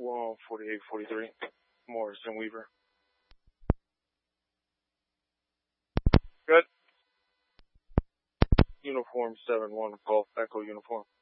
4843, Morrison Weaver. Good. Uniform 7-1, Golf Echo uniform.